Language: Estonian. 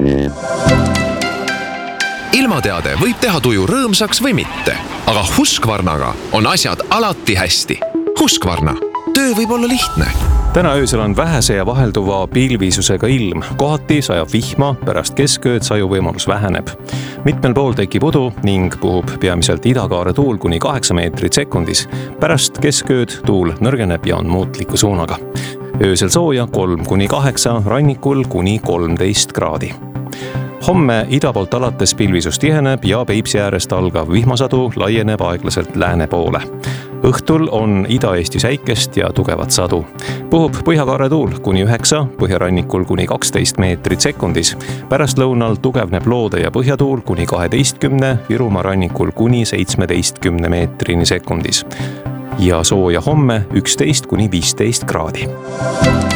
Ilmateade võib teha tuju rõõmsaks või mitte, aga Husqvarnaga on asjad alati hästi. Husqvarna. Töö võib olla lihtne. Täna öösel on vähese ja vahelduva pilvisusega ilm. Kohati sajab vihma, pärast keskööd sajuvõimalus väheneb. Mitmel pool tekib udu ning puhub peamiselt idakaare tuul kuni 8 meetrit sekundis. Pärast keskööd tuul nõrgeneb ja on muutliku suunaga. Öösel sooja 3-8, rannikul kuni 13 kraadi. Homme ida poolt alates pilvisus tiheneb ja Peipsi äärest algav vihmasadu laieneb aeglaselt lääne poole. Õhtul on Ida-Eesti säikest ja tugevat sadu. Puhub põhjakaare tuul kuni 9, põhjarannikul kuni 12 meetrit sekundis. Pärast lõunal tugevneb loode ja põhjatuul kuni 12, Virumaa rannikul kuni 17 meetrini sekundis. Ja sooja homme 11-15 kraadi.